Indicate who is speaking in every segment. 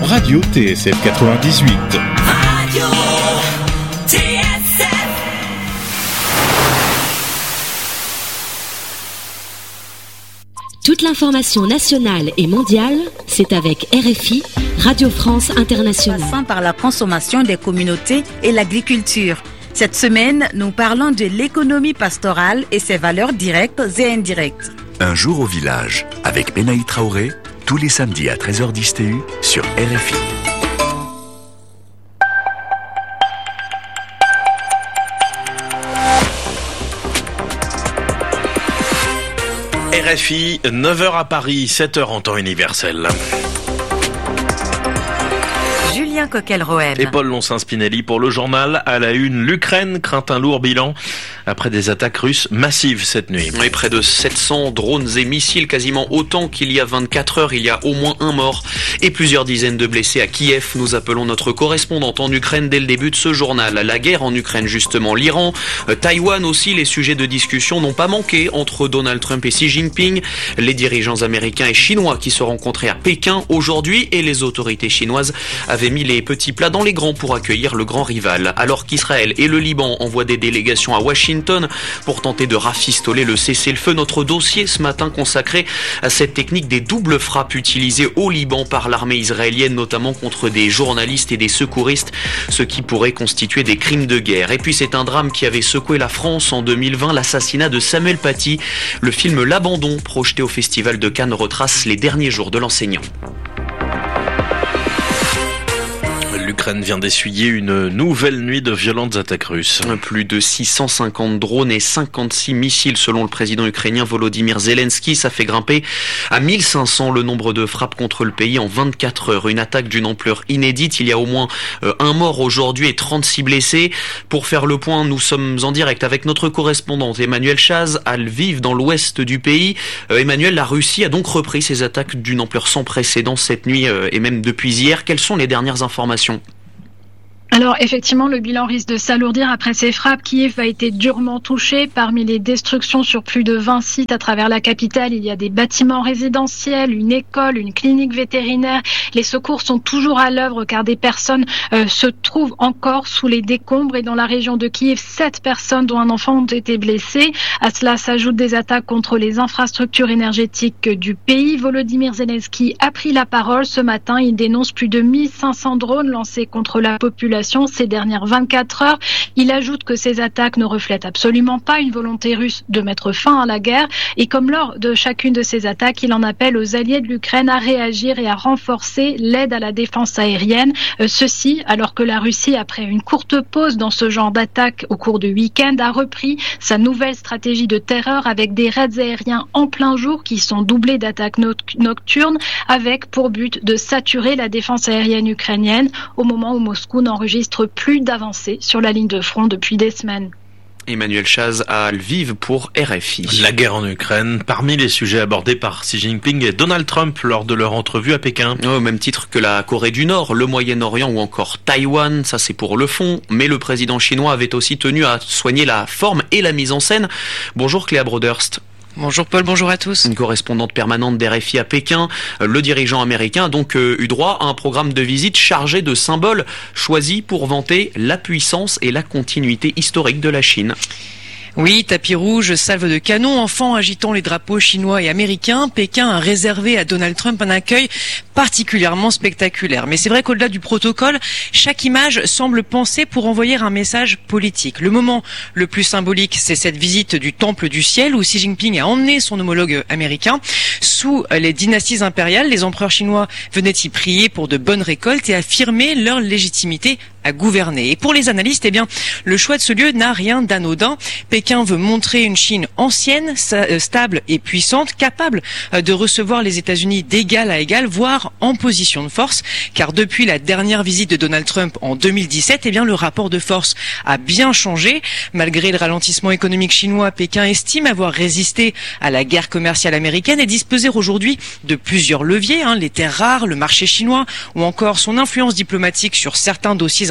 Speaker 1: Radio TSF 98.
Speaker 2: Radio TSF.
Speaker 3: Toute l'information nationale et mondiale, c'est avec RFI, Radio France Internationale.
Speaker 4: Passant par la consommation des communautés et l'agriculture. Cette semaine, nous parlons de l'économie pastorale et ses valeurs directes et indirectes.
Speaker 5: Un jour au village, avec Benaï Traoré, tous les samedis à 13h10 TU sur RFI.
Speaker 6: RFI, 9h à Paris, 7h en temps universel.
Speaker 4: Julien Coquel-Rohem.
Speaker 6: Et Paul Lonsin-Spinelli pour le journal. À la une, l'Ukraine craint un lourd bilan après des attaques russes massives cette nuit.
Speaker 7: Oui, près de 700 drones et missiles, quasiment autant qu'il y a 24 heures. Il y a au moins un mort et plusieurs dizaines de blessés à Kiev. Nous appelons notre correspondante en Ukraine dès le début de ce journal. La guerre en Ukraine, justement, l'Iran, Taïwan aussi, les sujets de discussion n'ont pas manqué entre Donald Trump et Xi Jinping. Les dirigeants américains et chinois qui se rencontraient à Pékin aujourd'hui et les autorités chinoises avaient mis les petits plats dans les grands pour accueillir le grand rival. Alors qu'Israël et le Liban envoient des délégations à Washington pour tenter de rafistoler le cessez-le-feu, notre dossier ce matin consacré à cette technique des doubles frappes utilisées au Liban par l'armée israélienne, notamment contre des journalistes et des secouristes, ce qui pourrait constituer des crimes de guerre. Et puis c'est un drame qui avait secoué la France en 2020, l'assassinat de Samuel Paty. Le film L'Abandon, projeté au Festival de Cannes, retrace les derniers jours de l'enseignant.
Speaker 6: L'Ukraine vient d'essuyer une nouvelle nuit de violentes attaques russes.
Speaker 7: Plus de 650 drones et 56 missiles selon le président ukrainien Volodymyr Zelensky. Ça fait grimper à 1500 le nombre de frappes contre le pays en 24 heures. Une attaque d'une ampleur inédite. Il y a au moins un mort aujourd'hui et 36 blessés. Pour faire le point, nous sommes en direct avec notre correspondante Emmanuel Chaz à Lviv dans l'ouest du pays. Emmanuel, la Russie a donc repris ses attaques d'une ampleur sans précédent cette nuit et même depuis hier. Quelles sont les dernières informations ?
Speaker 8: Alors effectivement, le bilan risque de s'alourdir après ces frappes. Kiev a été durement touché. Parmi les destructions sur plus de 20 sites à travers la capitale, il y a des bâtiments résidentiels, une école, une clinique vétérinaire. Les secours sont toujours à l'œuvre car des personnes se trouvent encore sous les décombres. Et dans la région de Kiev, 7 personnes dont un enfant ont été blessées. À cela s'ajoutent des attaques contre les infrastructures énergétiques du pays. Volodymyr Zelensky a pris la parole ce matin. Il dénonce plus de 1500 drones lancés contre la population ces dernières 24 heures. Il ajoute que ces attaques ne reflètent absolument pas une volonté russe de mettre fin à la guerre. Et comme lors de chacune de ces attaques, il en appelle aux alliés de l'Ukraine à réagir et à renforcer l'aide à la défense aérienne. Ceci alors que la Russie, après une courte pause dans ce genre d'attaque au cours du week-end, a repris sa nouvelle stratégie de terreur avec des raids aériens en plein jour qui sont doublés d'attaques nocturnes avec pour but de saturer la défense aérienne ukrainienne au moment où Moscou n'enregistre plus d'avancées sur la ligne de front depuis des semaines.
Speaker 7: Emmanuel Chaz à Lviv pour RFI.
Speaker 6: La guerre en Ukraine, parmi les sujets abordés par Xi Jinping et Donald Trump lors de leur entrevue à Pékin.
Speaker 7: Au même titre que la Corée du Nord, le Moyen-Orient ou encore Taïwan, ça c'est pour le fond. Mais le président chinois avait aussi tenu à soigner la forme et la mise en scène. Bonjour Cléa Broderst.
Speaker 9: Bonjour Paul, bonjour à tous.
Speaker 7: Une correspondante permanente d'RFI à Pékin. Le dirigeant américain a donc eu droit à un programme de visite chargé de symboles choisis pour vanter la puissance et la continuité historique de la Chine.
Speaker 9: Oui, tapis rouge, salve de canon, enfants agitant les drapeaux chinois et américains. Pékin a réservé à Donald Trump un accueil particulièrement spectaculaire. Mais c'est vrai qu'au-delà du protocole, chaque image semble pensée pour envoyer un message politique. Le moment le plus symbolique, c'est cette visite du Temple du Ciel où Xi Jinping a emmené son homologue américain. Sous les dynasties impériales, les empereurs chinois venaient y prier pour de bonnes récoltes et affirmer leur légitimité à gouverner. Et pour les analystes, eh bien, le choix de ce lieu n'a rien d'anodin. Pékin veut montrer une Chine ancienne, stable et puissante, capable de recevoir les États-Unis d'égal à égal, voire en position de force. Car depuis la dernière visite de Donald Trump en 2017, eh bien, le rapport de force a bien changé. Malgré le ralentissement économique chinois, Pékin estime avoir résisté à la guerre commerciale américaine et disposer aujourd'hui de plusieurs leviers, les terres rares, le marché chinois ou encore son influence diplomatique sur certains dossiers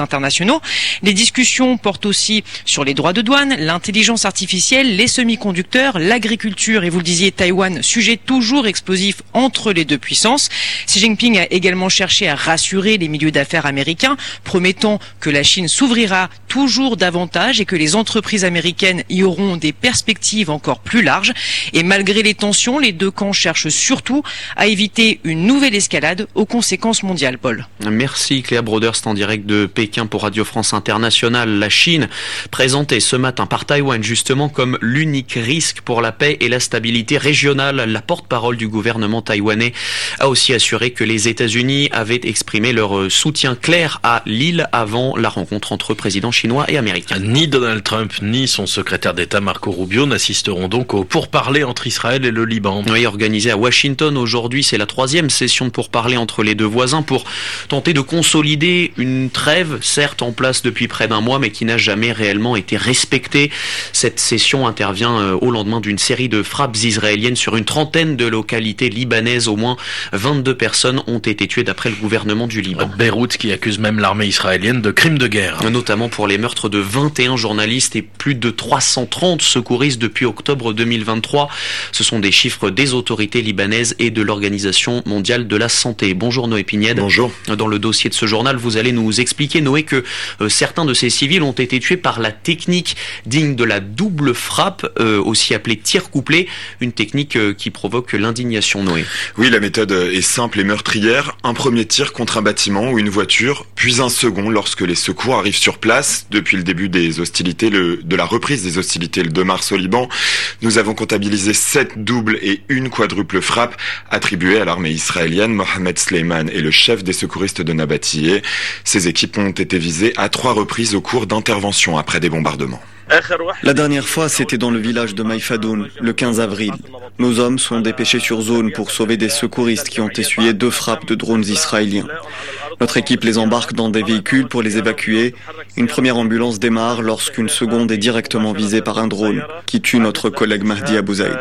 Speaker 9: internationaux. Les discussions portent aussi sur les droits de douane, l'intelligence artificielle, les semi-conducteurs, l'agriculture et vous le disiez Taïwan, sujet toujours explosif entre les deux puissances. Xi Jinping a également cherché à rassurer les milieux d'affaires américains, promettant que la Chine s'ouvrira toujours davantage et que les entreprises américaines y auront des perspectives encore plus larges. Et malgré les tensions, les deux camps cherchent surtout à éviter une nouvelle escalade aux conséquences mondiales. Paul.
Speaker 7: Merci Cléa Broderst en direct de Pékin pour Radio France Internationale. La Chine présentée ce matin par Taïwan justement comme l'unique risque pour la paix et la stabilité régionale. La porte-parole du gouvernement taïwanais a aussi assuré que les États-Unis avaient exprimé leur soutien clair à l'île avant la rencontre entre présidents chinois et américains.
Speaker 6: Ni Donald Trump ni son secrétaire d'État Marco Rubio n'assisteront donc aux pourparlers entre Israël et le Liban.
Speaker 7: Oui, organisé à Washington aujourd'hui, c'est la 3e session de pourparlers entre les deux voisins pour tenter de consolider une trêve, certes en place depuis près d'un mois, mais qui n'a jamais réellement été respectée. Cette session intervient au lendemain d'une série de frappes israéliennes sur une trentaine de localités libanaises. Au moins 22 personnes ont été tuées d'après le gouvernement du Liban.
Speaker 6: Beyrouth qui accuse même l'armée israélienne de crimes de guerre.
Speaker 7: Notamment pour les meurtres de 21 journalistes et plus de 330 secouristes depuis octobre 2023. Ce sont des chiffres des autorités libanaises et de l'Organisation mondiale de la santé. Bonjour Noé Pignède.
Speaker 2: Bonjour.
Speaker 7: Dans le dossier de ce journal, vous allez nous expliquer, Noé, que certains de ces civils ont été tués par la technique digne de la double frappe, aussi appelée tir couplé, une technique qui provoque l'indignation, Noé.
Speaker 2: Oui, la méthode est simple et meurtrière. Un premier tir contre un bâtiment ou une voiture, puis un second lorsque les secours arrivent sur place. Depuis le début des hostilités, de la reprise des hostilités le 2 mars au Liban, nous avons comptabilisé 7 doubles et une quadruple frappe attribuées à l'armée israélienne. Mohamed Sleiman est le chef des secouristes de Nabatiyeh. Ces équipes ont été visées à 3 reprises au cours d'interventions après des bombardements.
Speaker 10: La dernière fois, c'était dans le village de Maïfadoun, le 15 avril. Nos hommes sont dépêchés sur zone pour sauver des secouristes qui ont essuyé 2 frappes de drones israéliens. Notre équipe les embarque dans des véhicules pour les évacuer. Une première ambulance démarre lorsqu'une seconde est directement visée par un drone qui tue notre collègue Mahdi Abou Zaïd.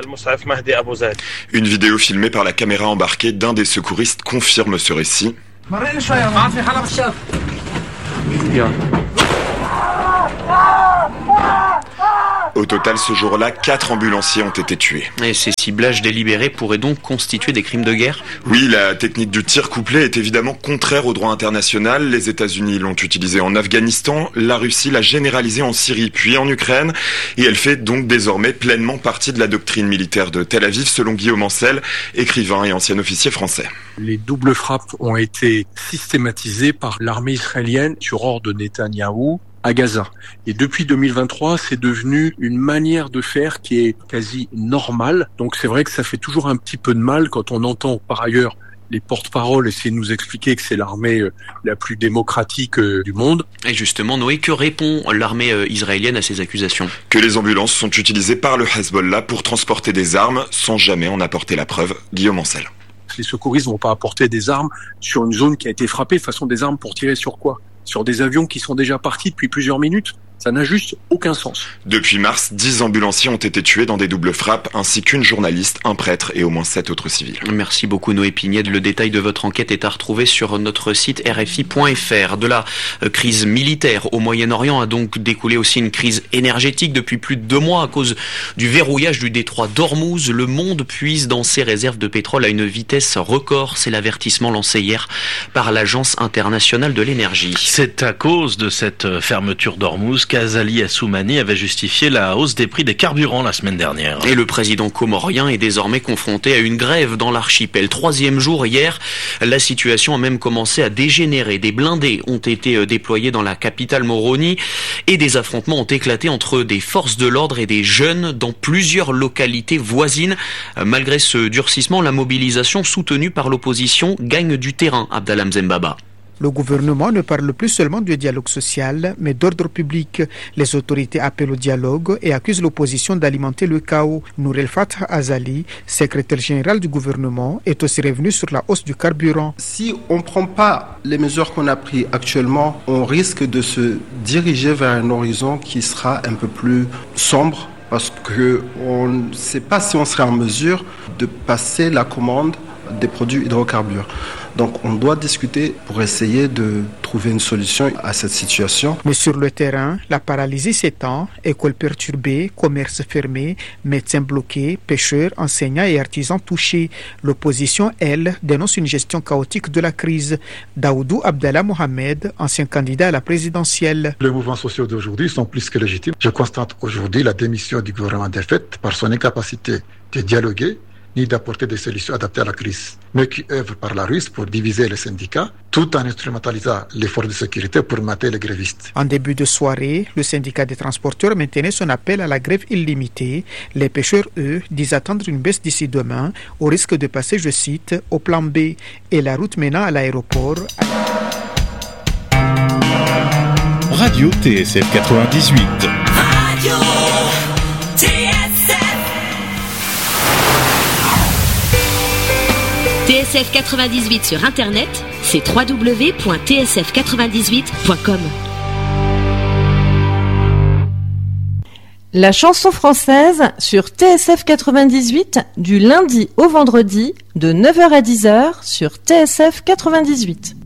Speaker 2: Une vidéo filmée par la caméra embarquée d'un des secouristes confirme ce récit. Au total, ce jour-là, 4 ambulanciers ont été tués.
Speaker 7: Et ces ciblages délibérés pourraient donc constituer des crimes de guerre ?
Speaker 2: Oui, la technique du tir couplé est évidemment contraire au droit international. Les États-Unis l'ont utilisée en Afghanistan, la Russie l'a généralisée en Syrie puis en Ukraine, et elle fait donc désormais pleinement partie de la doctrine militaire de Tel Aviv, selon Guillaume Ancel, écrivain et ancien officier français.
Speaker 11: Les doubles frappes ont été systématisées par l'armée israélienne sur ordre de Netanyahou à Gaza. Et depuis 2023, c'est devenu une manière de faire qui est quasi normale. Donc c'est vrai que ça fait toujours un petit peu de mal quand on entend par ailleurs les porte-paroles essayer de nous expliquer que c'est l'armée la plus démocratique du monde.
Speaker 7: Et justement, Noé, que répond l'armée israélienne à ces accusations ?
Speaker 2: Que les ambulances sont utilisées par le Hezbollah pour transporter des armes sans jamais en apporter la preuve. Guillaume Ancel.
Speaker 11: Les secouristes ne vont pas apporter des armes sur une zone qui a été frappée. De toute façon, des armes pour tirer sur quoi ? Sur des avions qui sont déjà partis depuis plusieurs minutes. Ça n'a juste aucun sens.
Speaker 2: Depuis mars, 10 ambulanciers ont été tués dans des doubles frappes, ainsi qu'une journaliste, un prêtre et au moins 7 autres civils.
Speaker 7: Merci beaucoup Noé Pignède. Le détail de votre enquête est à retrouver sur notre site rfi.fr. De la crise militaire au Moyen-Orient a donc découlé aussi une crise énergétique depuis plus de 2 mois à cause du verrouillage du détroit d'Ormuz. Le monde puise dans ses réserves de pétrole à une vitesse record. C'est l'avertissement lancé hier par l'Agence internationale de l'énergie.
Speaker 6: C'est à cause de cette fermeture d'Ormuz qu'Azali Assoumani avait justifié la hausse des prix des carburants la semaine dernière.
Speaker 7: Et le président comorien est désormais confronté à une grève dans l'archipel. 3e jour hier, la situation a même commencé à dégénérer. Des blindés ont été déployés dans la capitale Moroni et des affrontements ont éclaté entre des forces de l'ordre et des jeunes dans plusieurs localités voisines. Malgré ce durcissement, la mobilisation soutenue par l'opposition gagne du terrain. Abdallah Mzembaba.
Speaker 12: Le gouvernement ne parle plus seulement du dialogue social, mais d'ordre public. Les autorités appellent au dialogue et accusent l'opposition d'alimenter le chaos. Nour El Fattah Azali, secrétaire général du gouvernement, est aussi revenu sur la hausse du carburant.
Speaker 13: Si on ne prend pas les mesures qu'on a prises actuellement, on risque de se diriger vers un horizon qui sera un peu plus sombre, parce qu'on ne sait pas si on sera en mesure de passer la commande des produits hydrocarbures. Donc on doit discuter pour essayer de trouver une solution à cette situation.
Speaker 12: Mais sur le terrain, la paralysie s'étend, écoles perturbées, commerces fermés, médecins bloqués, pêcheurs, enseignants et artisans touchés. L'opposition, elle, dénonce une gestion chaotique de la crise. Daoudou Abdallah Mohamed, ancien candidat à la présidentielle.
Speaker 14: Les mouvements sociaux d'aujourd'hui sont plus que légitimes. Je constate aujourd'hui la démission du gouvernement défaite par son incapacité de dialoguer ni d'apporter des solutions adaptées à la crise, mais qui œuvrent par la ruse pour diviser les syndicats, tout en instrumentalisant les forces de sécurité pour mater les grévistes.
Speaker 12: En début de soirée, le syndicat des transporteurs maintenait son appel à la grève illimitée. Les pêcheurs, eux, disent attendre une baisse d'ici demain, au risque de passer, je cite, au plan B et la route menant à l'aéroport.
Speaker 1: Radio TSF 98.
Speaker 15: Radio TSF 98 sur Internet, c'est www.tsf98.com.
Speaker 16: La chanson française sur TSF 98 du lundi au vendredi de 9h à 10h sur TSF 98.